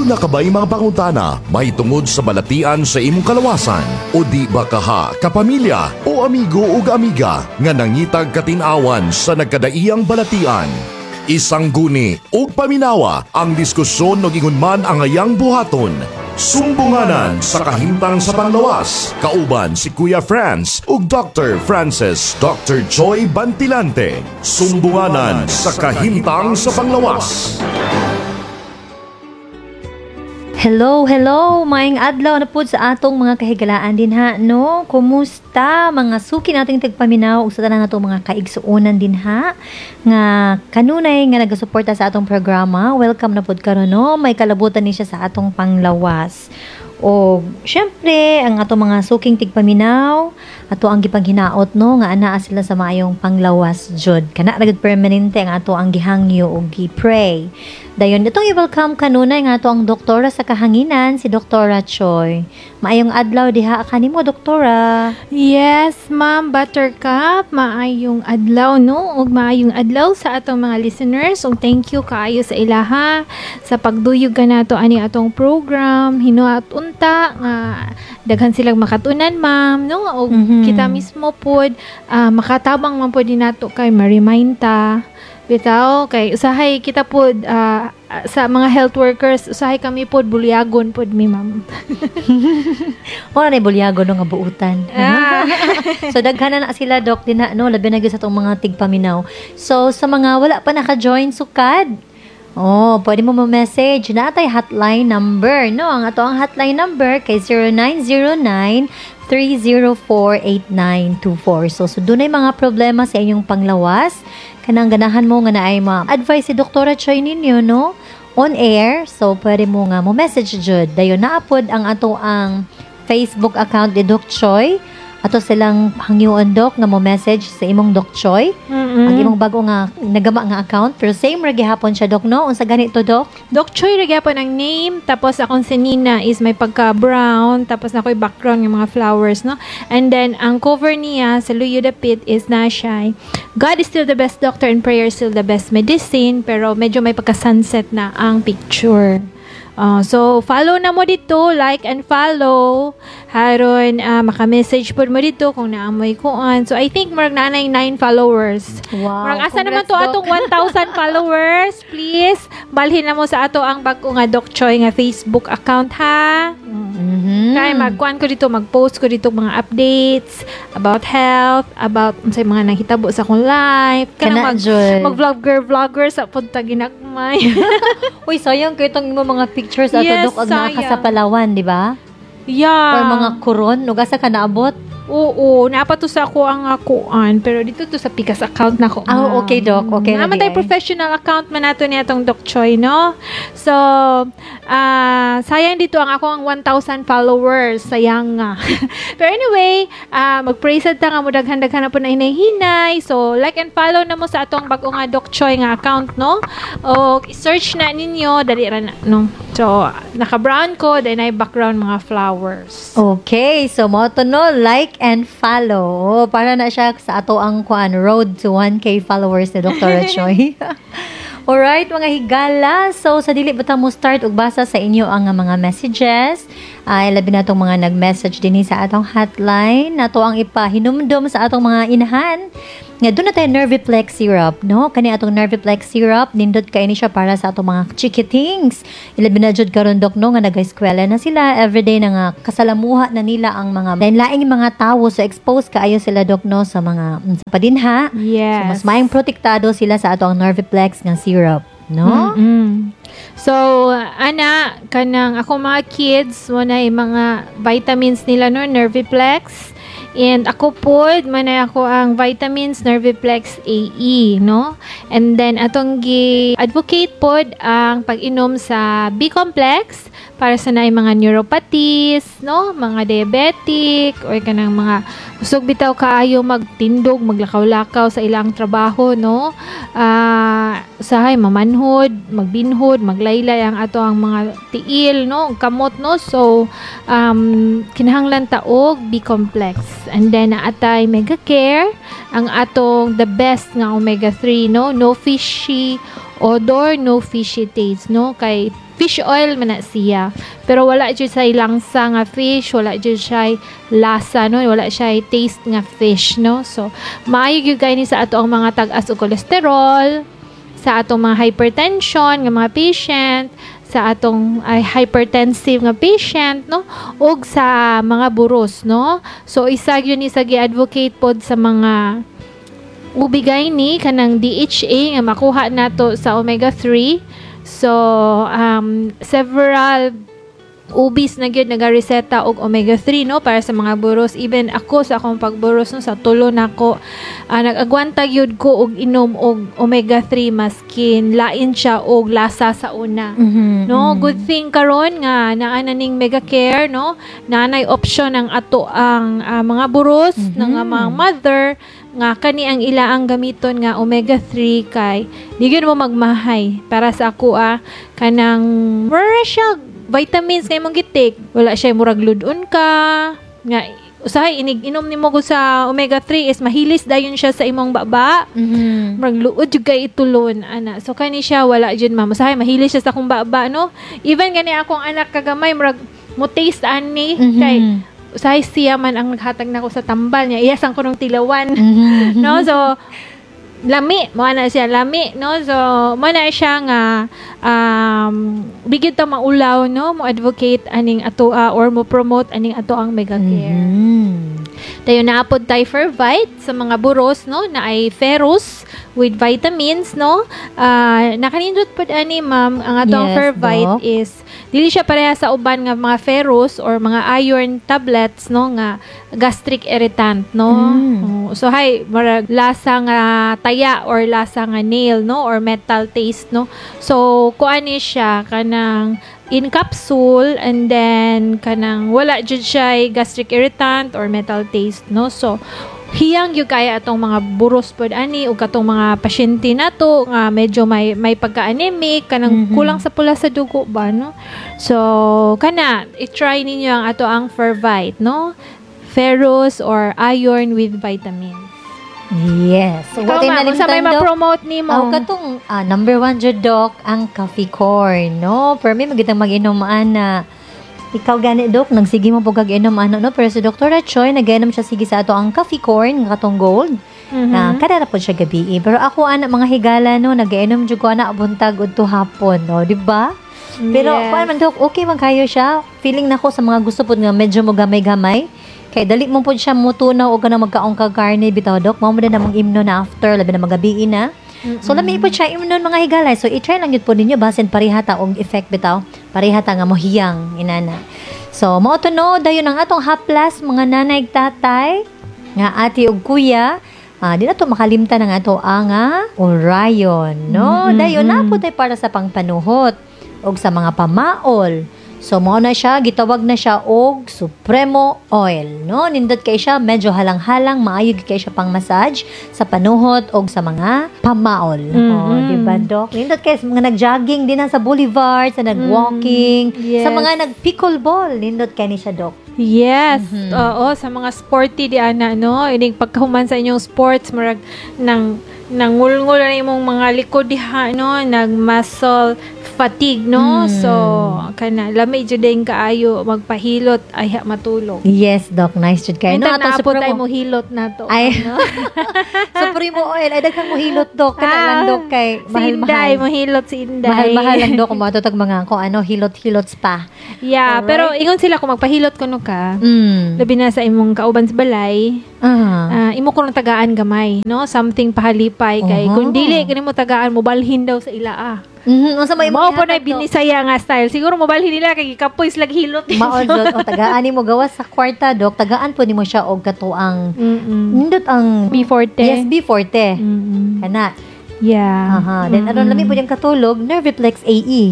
Aduna ka ba'y mga pangutana may tungod sa balatian sa imong kalawasan? O di ba kaha, kapamilya o amigo o amiga nga nangitag katinawan sa nagkadaiyang balatian? Isang guni o paminawa ang diskusyon o gingunman ang ayang buhaton. Sumbunganan sa kahimtang sa panglawas. Kauban si Kuya Franz ug Dr. Francis Dr. Joy Bantilante. Sumbunganan sa kahimtang sa panglawas. Hello, maayong adlaw na po sa atong mga kahigalaan din ha, no? Kumusta mga suki nating tagpaminaw ug sa tanan natong mga kaigsuonan din ha nga kanunay nga nagasuporta sa atong programa. Welcome na pod karon, no? May kalabutan ni siya sa atong panglawas. O syempre ang atong mga suking tigpaminaw ato ang gipanghinaot, no, nga anaa sila sa maayong panglawas jud kana ragud permanente ang ato ang gihangyo ug gi-pray. Dayon itong i-welcome kanunay nga ato ang doktora sa kahanginan, si Doktora Choi. Maayong adlaw diha kanimo, doktora. Yes, Ma'am Buttercup, maayong adlaw, no, ug maayong adlaw sa atong mga listeners. Ug thank you kaayo sa ilaha sa pagduyog kanato ani atong program. Hinuat unta nga daghan silang makatunan, ma'am, no, ug kita mismo pod makatabang man pod nato kay ma-remind ta bitaw kay usahay kita pod sa mga health workers, usahay kami pod bulyagon pod mi, ma'am. Wala na bulyagon no nga buutan. So daghan na sila, dok, din na, no, labi na gyud sa tong mga tigpaminaw. So sa mga wala pa naka-join sukad, pwede mo ma-message na atay hotline number, no? Ang ato ang hotline number kay 0909-304-8924. So dunay mga problema sa inyong panglawas, kanang ganahan mo nga naay ma-advise si Doktora Choi ninyo, no? On air, so pwede mo nga mo message jud. Dayon naapod ang ato ang Facebook account ni Doc Choi. Ato silang hangyoon, dok, nga mo message sa imong Doc Choi. Ang imong bago nga nagama nga account, pero same ra gihapon siya, dok, no? Unsa ganito, dok? Doc Choi ra gyapon ang name, tapos akong sinina is may pagka brown, tapos ako'y background ng mga flowers, no? And then ang cover niya sa Luyo Dapit is Nashay. God is still the best doctor and prayer is still the best medicine, pero medyo may pagka sunset na ang picture. So follow na mo dito, like and follow. Haron maka-message po mo dito kung naamoy kuan. So I think marag nanay 9 followers. Wow. Marag asa naman to atong 1,000 followers. Please, balhin na mo sa ato ang bago nga Doc Choi nga Facebook account, ha. Kaya magkuan ko dito, mag-post ko dito mga updates about health, about unsay mga nanghitabo sa akong life. Kana mag-vlogger sa punta ginagmay. Uy, sayang kayo itong mga pictures ato, Yes, dok, og mga sayang. kasapalawan, di ba? Yeah. Or mga kuron, no, gasa ka naabot. Oo, napato sa ako ang kuan, pero dito to sa Pikas account na ko. Okay, Doc. Okay. Naman tayo professional account man nato niya tong Doc Choi, no? So, sayang dito ang ako ang 1,000 followers. Sayang nga. Pero anyway, mag-pray sad ta nga mo daghan-daghan na po na hinay-hinay. So, like and follow na mo sa atong bago nga Doc Choi nga account, no? O, search na ninyo, dali ra na, no? So, naka-brown ko, then ay background mga flowers. Okay, so mo to, no, like and follow. Para na siya sa ato ang road to 1K followers ni Dr. Choi. Alright, mga higala. So, sa dili ba mo start ug basa sa inyo ang mga messages? Labi na itong mga nag-message din sa atong hotline. Nato ang ipahinumdum sa atong mga inahan. Nga doon na tayo Nerviplex syrup, no? Kani atong Nerviplex syrup, nindot kayo ni siya para sa atong mga chikitings. Ilabi na jud karon, dok, no, nga nag-eskwela na sila. Everyday na nga kasalamuha na nila ang mga lain-laing mga tawo. So, expose kaayo sila, dok, no, sa mga sa padinha. Yes. So, mas maayong protektado sila sa atong Nerviplex nga syrup, no? So, kanang ako mga kids, wanay mga vitamins nila, no, Nerviplex. And ako pod, manay ako ang vitamins Nerviplex AE, no? And then, atong gi-advocate pod ang pag-inom sa B-complex para sa naay mga neuropathies, no? Mga diabetic, or kanang mga usog bitaw kaayo magtindog, maglakaw-lakaw sa ilang trabaho, no? Usahay, mamanhod, magbinhod, maglaylay ang ato ang mga tiil, no? Kamot, no? So, kinahanglan taog B-complex. And then, naatay Mega Care, ang atong the best nga omega-3, no? No fishy odor, no fishy taste, no? Kay fish oil man na siya. Pero wala jud siya langsa nga fish, wala jud siya lasa, no? Wala siya taste nga fish, no? So, maayo gyud kay ni sa ato ang mga tag-as og cholesterol, sa atong mga hypertension nga mga patient, sa atong hypertensive nga patient, no? Og sa mga buros, no? So, isa yun isa gi-advocate pod sa mga ubigay ni kanang DHA nga makuha nato sa omega-3. So, several ubis na gyud nagareseta og omega-3, no, para sa mga buros. Even ako sa akong pagburos, no, sa tulo nako nag-agwanta gyud ko og inom og omega-3 maskin lain siya og lasa sa una. No, good thing karon nga naa na ning Mega Care, no, nanay option ang ato ang mga buros ng mga mother nga kani ang ilaang gamiton nga omega-3 kay di gyud mo magmahay para sa ako kanang wala siya vitamins kay mong gitik, wala siya murag ludon ka nga usahay inom nimo ko sa omega-3 is mahilis dayon siya sa imong baba. Murag luod jud kay itulon ana. So kani siya wala jud ma'am, usahay mahilis siya sa akong baba, no. Even gani akong anak kagamay murag mo taste ani kay usahay siya man ang naghatag nako sa tambal niya, iyasan ko ng tilawan. No, so lami mo na siya lami, no. So mo na siya nga bigid ta maulaw, no, mo advocate aning ato or mo promote aning ato ang Mega Care. Dayon naapod tayo Fervite sa mga buros, no, na ay ferrous with vitamins, no. Nakanindot pod ani ma'am ang atong Fervite is dili siya pareha sa uban nga mga ferrous or mga iron tablets, no, nga gastric irritant, no. So hay marag lasa nga taya or lasa nga nail, no, or metal taste, no. So kuan ni siya kanang in capsule and then kanang wala jud siya gastric irritant or metal taste, no. So hiyang yung kaya atong mga buros pod ani ug katong mga pasyente nato nga medyo may pagka-anemic kanang kulang sa pula sa dugo ba, no. So kana i-try ninyo ang ato ang Fervite, no, ferrous or iron with vitamins. Yes. So, what ma'am, sa may ma-promote ni mo? Katong number 1 jud Doc ang coffee corn, no. Per me magitang mag-inom ana. Ikaw gani Doc, nagsige mo po kag-inom ano, no. Pero si Dr. Choy nag-inom siya sige sa ato ang coffee corn nga katong gold. Na kada na po siya gabi. Pero ako ana mga higala, no, nag-inom jud ko ana buntag udto hapon, no, di ba? Pero paano man Doc, okay man kayo siya. Feeling nako sa mga gusto pod nga medyo mo gamay-gamay. Kay dali mo po siya mutunaw o ka na magkaong kagarne bitaw Doc. Mao mo na namang imno na after labi na magabi na. So lami po siya imnon mga higalay. So i-try lang yun po ninyo basin parihata og effect bitaw. Parihata nga mohiyang inana. So mao to no dayon ang atong haplas mga nanay tatay nga ati ug kuya. Di na to makalimtan ang ato nga Orion, no. Dayon na po tay para sa pangpanuhot og sa mga pamaol. So, mo na siya, gitawag na siya og Supremo Oil, no? Nindot kay siya, medyo halang-halang, maayog kay siya pang massage sa panuhot og sa mga pamaol. Diba, Doc? Nindot kay mga nag-jogging din na sa boulevard, sa nag-walking, sa mga nag-pickleball, nindot kay ni siya, Doc. Yes. Oo, sa mga sporty di ana, no? Ining pagkahuman sa inyong sports, marag nangulngul na imong mga likod diha, no? Nag-muscle fatigue, no? So, kana lami jud din kaayo magpahilot ay matulog. Yes, Doc. Nice jud kayo. No, ato tayo mo hilot na to. Ay, no? Supremo Oil. Ay, daghang mo hilot, Doc. Kana lang, Doc, kay mahal-mahal. Mo hilot si Inday. Mahal-mahal lang, Doc. Kung matutag mga hilot-hilot spa. Yeah, alright. Pero ingon sila kung magpahilot kuno ka. Labi na sa imong kauban sa balay. Imo ko ng tagaan gamay, no? Something pahalipay kay kung dili kini mo tagaan mo balhin daw sa ila. Unsa may mao po na binisaya nga style. Siguro mo balhin nila kay kapoy slag hilot. Maod o tagaan nimo gawas sa kwarta, Doc. Tagaan po nimo siya og katuang nindot ang B40. Yes, B40. Kana. Yeah. Then aron lami po yung katulog, Nerviplex AE.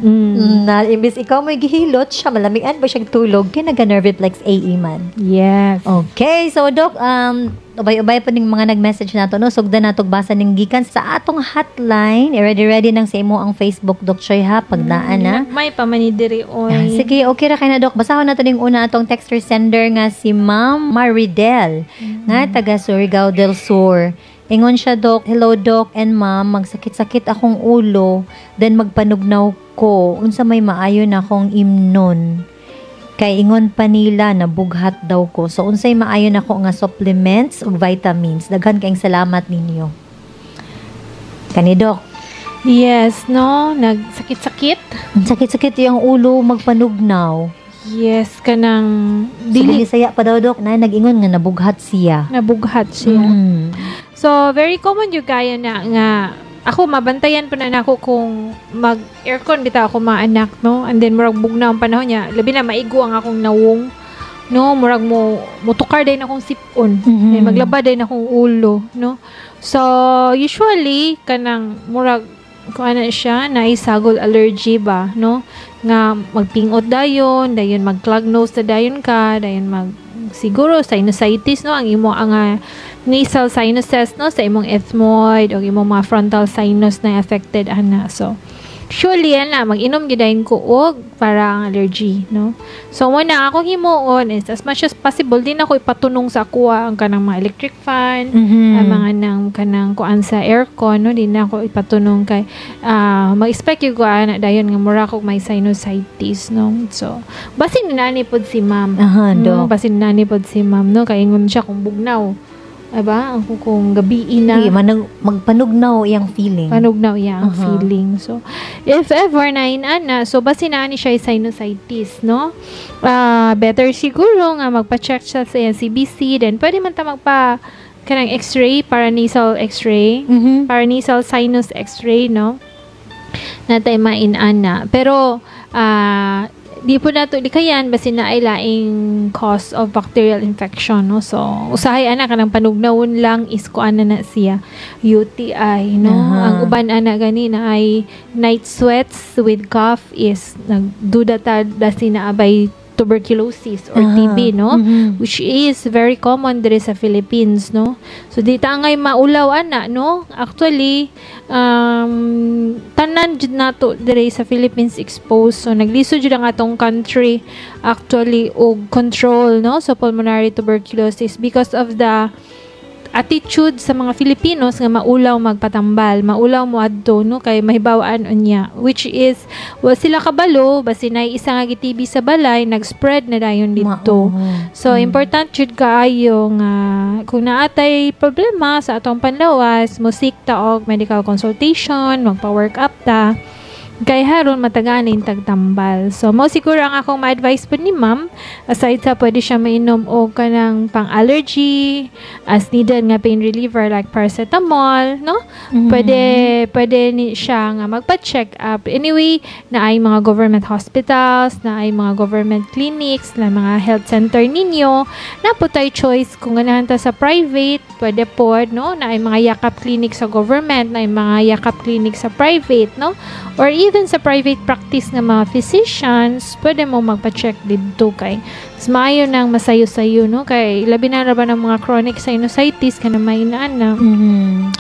Na imbis ikaw may gihilot siya malamian ba siyang tulog kay naga-Nerviplex AE man. Yes. Okay, so Doc, ubay-ubay pa ning mga nag-message nato, no. Sugdan nato basa ning gikan sa atong hotline. Ready ng sa imo ang Facebook, Doc Choy, ha, pagdaan na. May pamanidiri oy. Sige, okay ra kay na Doc. Basahon nato ning una atong texter sender nga si Ma'am Maridel nga taga Surigao del Sur. Ingon siya, Doc, hello Doc and Ma'am, magsakit-sakit akong ulo, then magpanugnaw ko. Unsa may maayo na akong imnon. Kay ingon pa nila na bughat daw ko. So unsay maayo na ko nga supplements ug vitamins. Daghan kayong salamat ninyo. Kani Doc. Yes, no? Nagsakit-sakit. Ang sakit-sakit yung ulo magpanugnaw. Yes, kanang Dili saya pa daw Doc na nag-ingon nga nabughat siya. nabughat siya. Mm. So, very common yung gaya na nga, ako, mabantayan pa na ako kung mag-aircon bitaw ako mga anak, no? And then, murag bugna ang panahon niya. Labi na, maigo ang akong nawong, no? Murag mutukar din akong sipon. Mhm. Maglaba din akong ulo, no? So, usually, kanang murag, kung ano siya, naisagol allergy ba, no? Nga, magpingot dayon mag-clog nose na dayon ka, siguro sinusitis, no? Ang imo ang nasal sinuses, no? Sa imong ethmoid o imong mga frontal sinus na affected ana. So surely yan na mag-inom gidayon ko og para ang allergy, no? So muna akong himuon is as much as possible din ako ipatunong sa kuha ang kanang mga electric fan, ang mga nang kanang kuan sa aircon, no? Din ako ipatunong kay mag-expect yung kuan na dayon nga mura ko may sinusitis, no? So basin nani pod si ma'am. Aha, No, Doc. basin nani pod si ma'am, no? Kay ingon siya kung bugnaw. Aba, ang kung gabi Sige, na magpanugnaw iyang feeling. panugnaw yang Aha. feeling. So, if ever na inana, so basin na ni siya yung sinusitis, no? Better siguro nga magpa-check siya sa CBC, then pwede man ta magpa kanang x-ray, paranasal x-ray, Mhm. paranasal sinus x-ray, no? Natay mainana. Pero, di po nato di kayan basin na ay laing cause of bacterial infection, no? So usahay ana kanang panugnawon lang is kuan na siya UTI, no? Aha. Ang uban ana gani na ay night sweats with cough is nagduda ta basin na abay tuberculosis or Aha. TB, no? Mhm. Which is very common diri sa Philippines, no? So di ta ngay maulaw ana, no? Actually, tanan jud nato diri sa Philippines exposed. So nagliso jud ang atong country actually og control, no, sa pulmonary tuberculosis because of the attitude sa mga Filipinos nga maulaw magpatambal, maulaw mo adto, no, kay mahibawaan unya, which is sila kabalo basin ay isa nga gitibi sa balay nag-spread na dayon dito. So important jud kaayo nga kung naatay problema sa atong panlawas, mo seek ta og medical consultation, magpa-work up ta kay haron mataganin tagtambal. So mo siguro ang akong ma-advise po ni ma'am, aside sa pwede siya mainom og kanang pang-allergy as needed nga pain reliever like paracetamol, no? Mhm. Pwede ni siya nga magpa-check up. Anyway, na ay mga government hospitals, na ay mga government clinics, na mga health center ninyo, na po tayo choice kung ganahan ta sa private, pwede po, no? Na ay mga yakap clinic sa government, na ay mga yakap clinic sa private, no? Or even sa private practice ng mga physicians, pwede mo magpa-check dito kay mas maayo nang masayo-sayo, no? Kay labi na ba ng mga chronic sinusitis ka na may inaana. Mhm.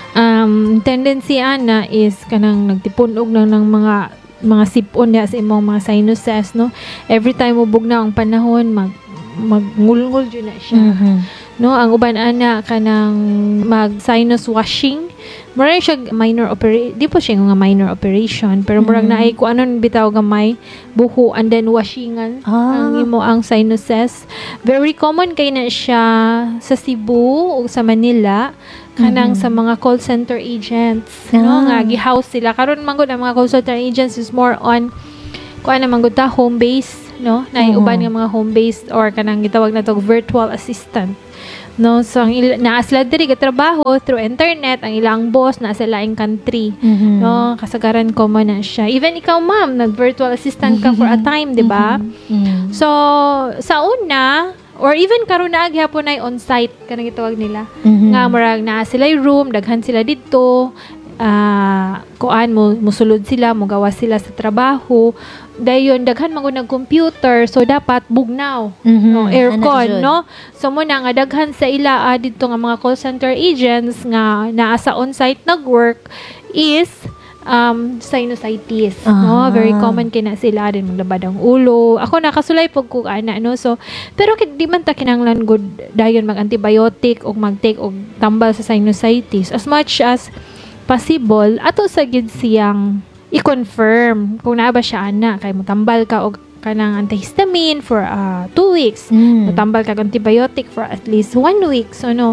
Tendency ana is kanang nagtipunog lang ng mga sipon niya sa imong mga sinuses, no? Every time mo bugnaw ang panahon, magngulngul jud na siya. Mhm. No, ang uban ana kanang mag sinus washing, murag siya minor operation, di po siya nga minor operation, pero murag na ay kung anon bitaw gamay buho and then washingan ang imo ang sinuses. Very common kay na siya sa Cebu o sa Manila kanang sa mga call center agents, no, nga gi-house sila karon manggod ang mga call center agents is more on kuan na manggod ta home base, no, na uban nga mga home based or kanang gitawag na tog virtual assistant. No, so ang naa sila diri trabaho through internet, ang ilang boss na sa laing country. Mhm. No, kasagaran ko man na siya. Even ikaw ma'am, nag virtual assistant ka for a time, di ba? Mhm. So sa una or even karon na gyapon ay on site kanang gitawag nila. Mhm. Nga murag naa sila room, daghan sila dito. Kuan mo musulod sila, mugawa sila sa trabaho. Dayon daghan man nag computer, so dapat bugnaw, Mhm. no, aircon, Ana, no. So muna nga daghan sa ila dito nga mga call center agents nga naa sa on-site nag-work is sinusitis, no? Very common kina sila din maglabad ang ulo. Ako nakasulay pag ko ana, no? So, pero di man ta kinahanglan good dayon mag-antibiotic o mag-take og tambal sa sinusitis as much as possible ato sa gid siyang i-confirm kung naa ba siya ana kay motambal ka og kanang antihistamine for 2 weeks. Motambal ka og antibiotic for at least 1 week. So no,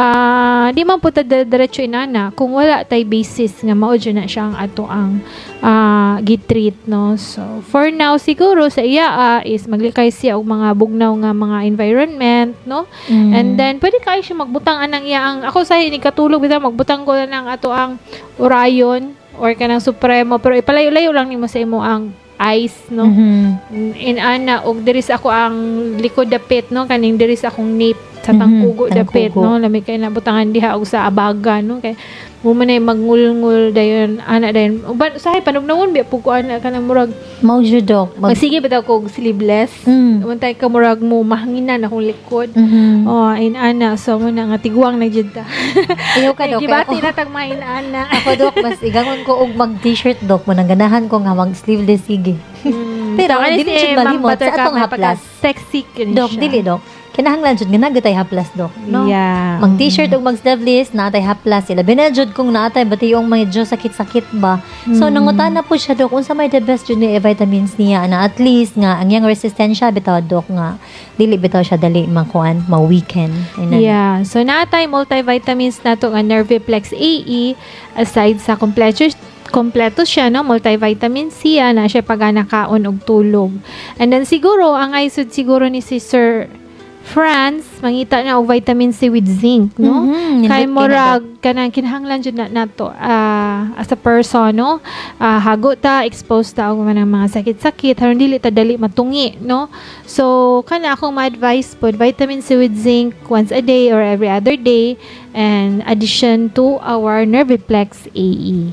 di man po ta diretso inana kung wala tay basis nga mao na siya ang ato ang gitreat, no. So for now siguro sa iya is maglikay siya og mga bugnaw nga mga environment, no. And then pwede kay siya magbutang anang iya ang ako sa ini katulog bitaw magbutang ko na ng ato ang Orion or kanang Supremo pero ipalayo-layo lang nimo sa imo ang ice, no. In ana og diris ako ang likod dapit, no, kaning diris akong nape sa tangkugo dapit, no, lami kay nabutangan diha og sa abaga, no, kay mo man ay magngul-ngul dayon ana dayon uban usahay panugnaon biya pug ko ana kanang murag Mao jud dok. magsige bitaw ko og sleeveless untay ka murag mo mahanginan akong likod. In ana so mo na nga tiguang na jud ta. Ayaw ka dok. Gibati na tag main ana. Ako dok mas igangon ko og mag t-shirt dok mo nang ganahan ko nga mag sleeveless sige. Pero dili jud malimot sa atong haplas. Sexy kini Dok dili dok. Kinahanglan jud nga nagatay haplas dok, no? Yeah. Mag t-shirt ug mag sleeveless natay haplas sila. Binadjud kung natay batiyong medyo sakit-sakit ba. So nangutana po siya dok unsa may the best jud ni vitamins niya na at least nga ang yang resistensya bitaw dok nga dili bitaw siya dali makuan ma-weaken. Yeah. So natay multivitamins nato nga Nerviplex AE aside sa kompleto siya, no, multivitamin C na siya pagana kaon og tulog. And then siguro ang isod siguro ni si Sir France, mangita na og vitamin C with zinc, no? Kay murag kanang kinahanglan jud nato as a person, no? Hago ta, exposed ta og mga sakit-sakit, haron dili ta dali matungi, no? So kana akong ma-advise pod vitamin C with zinc once a day or every other day and addition to our Nerviplex AE.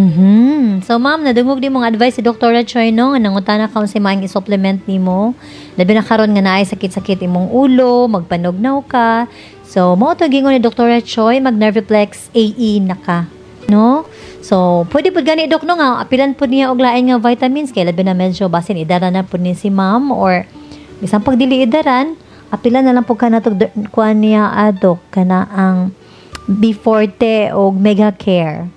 So ma'am, nadungog di mong advice si Dr. Choi no, nangutana ka si maing i-supplement nimo. Labi na karon nga naay sakit-sakit imong ulo, magpanugnaw ka. So mo to gingon ni Dr. Choi, mag Nerviplex AE na ka, no? So pwede pud gani dok no nga apilan pud niya og lain nga vitamins kay labi na medyo basin idara na pud ni si ma'am or bisan pag dili idaran, apilan na lang pud kana to kuan niya adok kana ang B40 o Mega Care.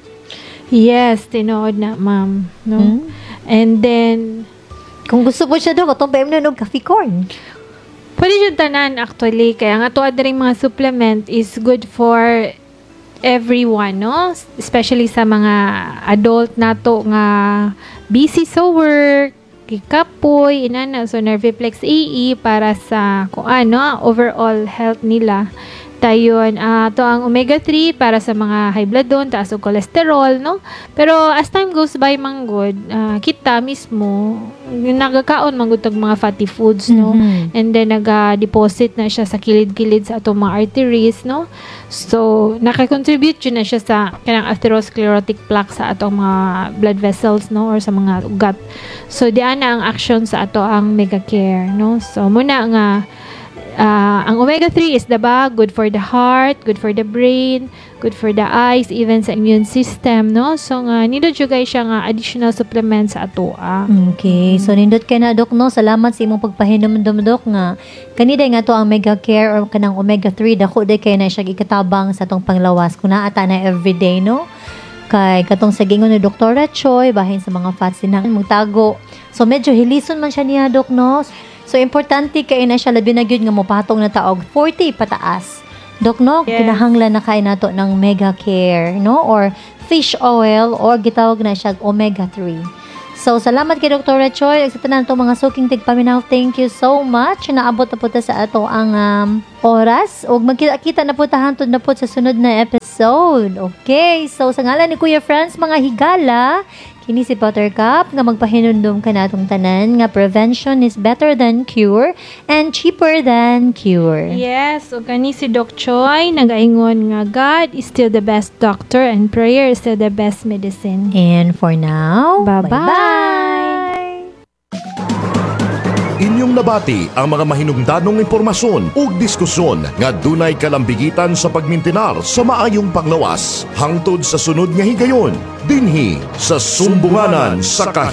Yes, tinood na, ma'am. No? And then, kung gusto po siya doon, katong PM na coffee corn. Pwede yung tanan, actually. Kaya nga to ring mga supplement is good for everyone, no? Especially sa mga adult nato nga busy sa work, kikapoy, inana. So, Nerviplex AE para sa, kung ano, overall health nila. Tayon, to ang omega-3 para sa mga high blood doon, taas o cholesterol, no? Pero as time goes by, manggod, kita mismo, nagakaon manggutog mga fatty foods, no? And then, nag-deposit na siya sa kilid-kilid sa atong mga arteries, no? So, nakakontribute yun na siya sa kanang atherosclerotic plaque sa atong mga blood vessels, no? Or sa mga ugat. So, diyan na ang action sa ato ang Mega Care, no? So, muna nga, ang omega-3 is diba good for the heart, good for the brain, good for the eyes, even sa immune system, no? So nga nindot jud guys siya nga additional supplement sa atoa. Okay, so nindot kay na dok no. Salamat sa imong pagpahinom dok nga kanida nga to ang Mega Care or kanang omega-3 dako day kay na siya gikatabang sa tong panglawas kun naa ata na everyday, no? Kay katong sa gingon ni Dr. Choi bahin sa mga fats din magtago. So medyo hilison man siya niya dok no. So, importante kay na siya labi na gyud nga mopatong na taog 40 pataas. Dok, no? Yes. Kinahanglan na kay nato ng Mega Care, no? Or fish oil or gitawag na siya omega-3. So, salamat kay Dr. Choi. Sa tanan itong mga suking tigpaminaw, thank you so much. Naabot na po ta sa ato ang oras. O magkita na po tahantod na po sa sunod na episode. Okay. So, sa ngalan ni Kuya Franz, mga higala, kini si Buttercup nga magpahinundom ka natong tanan nga prevention is better than cure and cheaper than cure. Yes, o kani si Doc Choi nagaingon nga God is still the best doctor and prayer is still the best medicine. And for now, bye-bye. bye-bye. Inyong nabati ang mga mahinungdanong impormasyon ug diskusyon nga dunay kalambigitan sa pagmintinar sa maayong panglawas hangtod sa sunod nga higayon dinhi sa Sumbunganan sa